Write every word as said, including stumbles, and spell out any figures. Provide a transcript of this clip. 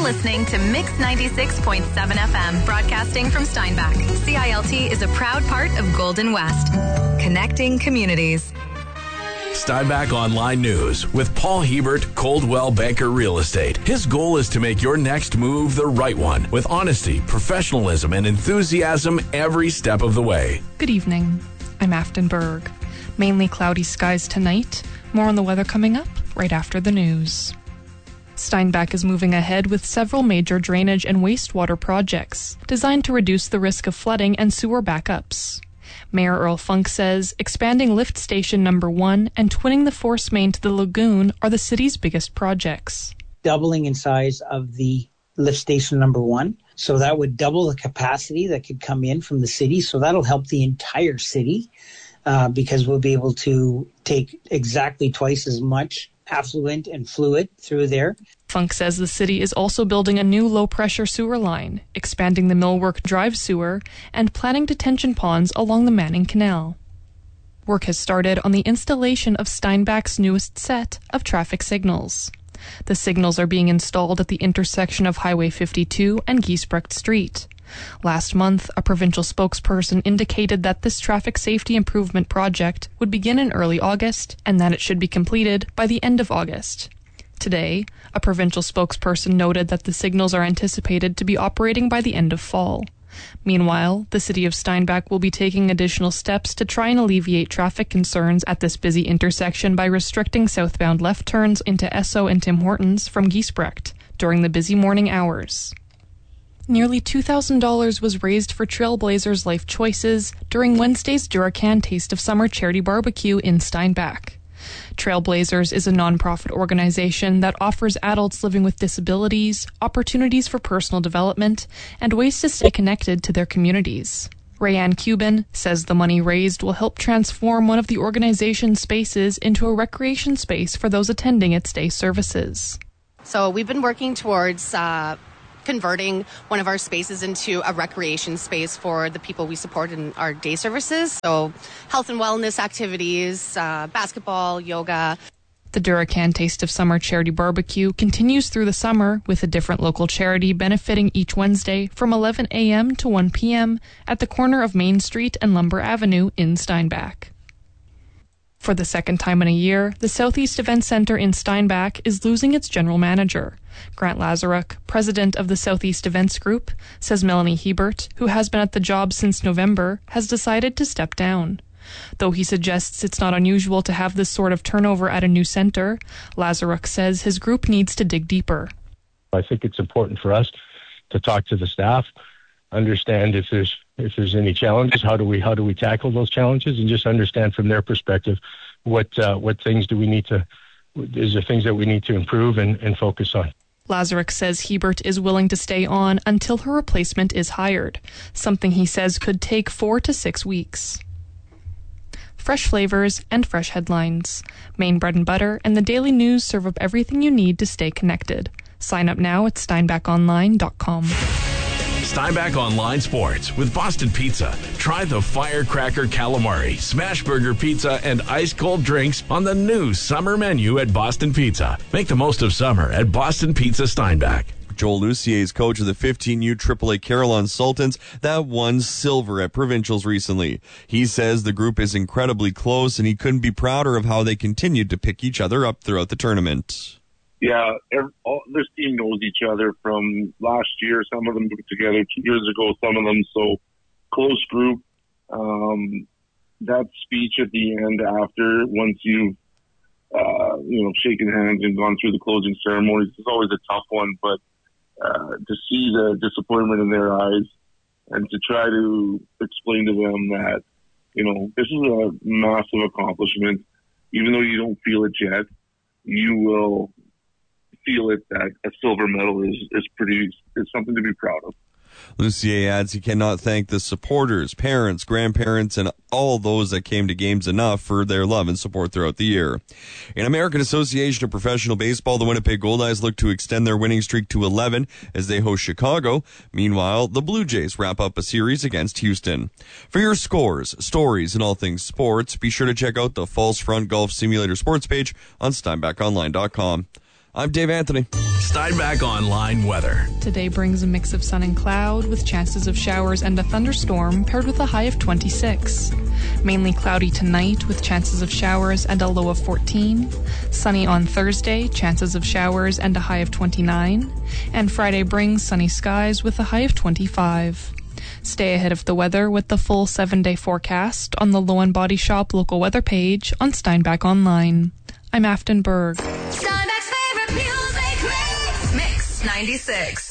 listening to Mix ninety-six point seven F M, broadcasting from Steinbach. C I L T is a proud part of Golden West, connecting communities. Steinbach Online News with Paul Hebert, Coldwell Banker Real Estate. His goal is to make your next move the right one with honesty, professionalism, and enthusiasm every step of the way. Good evening. I'm Afton Berg. Mainly cloudy skies tonight. More on the weather coming up right after the news. Steinbach is moving ahead with several major drainage and wastewater projects designed to reduce the risk of flooding and sewer backups. Mayor Earl Funk says expanding lift station number one and twinning the force main to the lagoon are the city's biggest projects. Doubling in size of the lift station number one. So that would double the capacity that could come in from the city. So that'll help the entire city uh, because we'll be able to take exactly twice as much affluent and fluid through there. Funk says the city is also building a new low-pressure sewer line, expanding the Millwork Drive sewer, and planning detention ponds along the Manning Canal. Work has started on the installation of Steinbach's newest set of traffic signals. The signals are being installed at the intersection of Highway fifty-two and Giesbrecht Street. Last month, a provincial spokesperson indicated that this traffic safety improvement project would begin in early August and that it should be completed by the end of August. Today, a provincial spokesperson noted that the signals are anticipated to be operating by the end of fall. Meanwhile, the city of Steinbach will be taking additional steps to try and alleviate traffic concerns at this busy intersection by restricting southbound left turns into Esso and Tim Hortons from Giesbrecht during the busy morning hours. Nearly two thousand dollars was raised for Trailblazers Life Choices during Wednesday's Duracan Taste of Summer charity barbecue in Steinbach. Trailblazers is a nonprofit organization that offers adults living with disabilities opportunities for personal development and ways to stay connected to their communities. Rayanne Cuban says the money raised will help transform one of the organization's spaces into a recreation space for those attending its day services. So we've been working towards uh, converting one of our spaces into a recreation space for the people we support in our day services. So health and wellness activities, uh, basketball, yoga. The Duracan Taste of Summer charity barbecue continues through the summer with a different local charity benefiting each Wednesday from eleven a.m. to one p.m. at the corner of Main Street and Lumber Avenue in Steinbach. For the second time in a year, the Southeast Event Center in Steinbach is losing its general manager. Grant Lazaruk, president of the Southeast Events Group, says Melanie Hebert, who has been at the job since November, has decided to step down. Though he suggests it's not unusual to have this sort of turnover at a new center, Lazaruk says his group needs to dig deeper. I think it's important for us to talk to the staff, understand if there's if there's any challenges, how do we how do we tackle those challenges, and just understand from their perspective what uh, what things do we need to is there things that we need to improve and, and focus on. Lazaruk says Hebert is willing to stay on until her replacement is hired, something he says could take four to six weeks. Fresh flavors and fresh headlines. Maine Bread and Butter and the Daily News serve up everything you need to stay connected. Sign up now at steinbach online dot com. Steinbach Online Sports with Boston Pizza. Try the Firecracker Calamari, Smash Burger Pizza, and ice-cold drinks on the new summer menu at Boston Pizza. Make the most of summer at Boston Pizza Steinbach. Joel Lucier is coach of the fifteen U triple A Carillon Sultans that won silver at provincials recently. He says the group is incredibly close and he couldn't be prouder of how they continued to pick each other up throughout the tournament. Yeah, every, all, this team knows each other from last year. Some of them moved together two years ago, some of them. So close group. Um, that speech at the end after, once you've, uh, you know, shaken hands and gone through the closing ceremonies, is always a tough one. But uh, to see the disappointment in their eyes and to try to explain to them that, you know, this is a massive accomplishment. Even though you don't feel it yet, you will feel it that a silver medal is, is pretty, is something to be proud of. Lucier adds he cannot thank the supporters, parents, grandparents, and all those that came to games enough for their love and support throughout the year. In American Association of Professional Baseball, the Winnipeg Goldeyes look to extend their winning streak to eleven as they host Chicago. Meanwhile, the Blue Jays wrap up a series against Houston. For your scores, stories, and all things sports, be sure to check out the Falls Front Golf Simulator sports page on steinbach online dot com. I'm Dave Anthony. Steinbach Online weather. Today brings a mix of sun and cloud with chances of showers and a thunderstorm paired with a high of twenty-six. Mainly cloudy tonight with chances of showers and a low of fourteen. Sunny on Thursday, chances of showers and a high of twenty-nine. And Friday brings sunny skies with a high of twenty-five. Stay ahead of the weather with the full seven-day forecast on the Low and Body Shop local weather page on Steinbach Online. I'm Afton Berg. Steinbach's favorite music mix. Mix ninety-six.